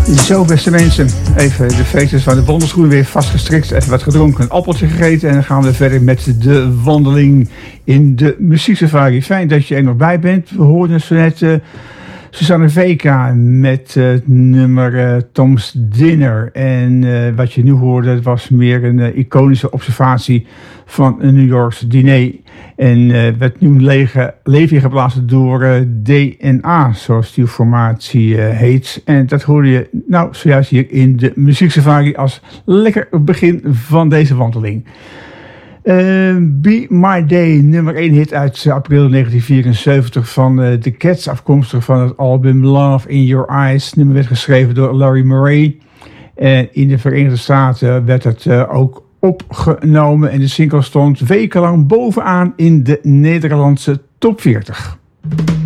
Zo, beste mensen, even de veters van de wandelschoen weer vastgestrikt, even wat gedronken, een appeltje gegeten en dan gaan we verder met de wandeling in de muzieksafari. Fijn dat je er nog bij bent. We hoorden zo net Susanne Vega met het nummer Tom's Dinner. En wat je nu hoorde was meer een iconische observatie van een New Yorks diner. En werd nu leven geblazen door DNA, zoals die formatie heet. En dat hoorde je nou zojuist hier in de muzieksafari als lekker begin van deze wandeling. Be My Day, nummer 1 hit uit april 1974 van The Cats, afkomstig van het album Love in Your Eyes. Het nummer werd geschreven door Larry Murray. En in de Verenigde Staten werd het ook opgenomen en de single stond wekenlang bovenaan in de Nederlandse top 40.